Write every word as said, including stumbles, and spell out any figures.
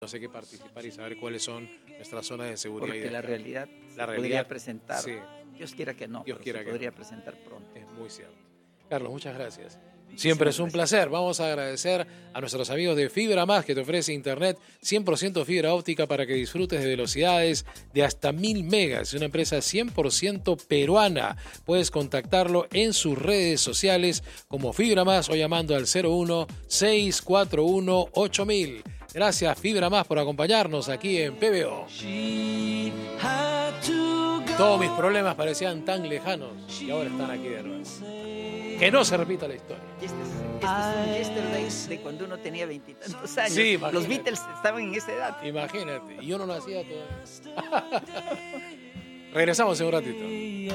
hay que participar y saber cuáles son nuestras zonas de seguridad. Porque la realidad, la realidad podría presentar, sí. Dios quiera que no, Dios pero quiera se que podría no. presentar pronto. Es muy cierto. Carlos, muchas gracias. Siempre es un placer. Vamos a agradecer a nuestros amigos de Fibra Más, que te ofrece internet cien por ciento fibra óptica para que disfrutes de velocidades de hasta mil megas. Es una empresa cien por ciento peruana. Puedes contactarlo en sus redes sociales como Fibra Más o llamando al cero uno seis cuatro uno ocho mil. Gracias, Fibra Más, por acompañarnos aquí en P B O. Todos mis problemas parecían tan lejanos y ahora están aquí de nuevo. Que no se repita la historia. Este es, este es un yesterday de cuando uno tenía veintitantos años. Sí, los Beatles estaban en esa edad. Imagínate, y yo no nacía todavía. Regresamos en un ratito.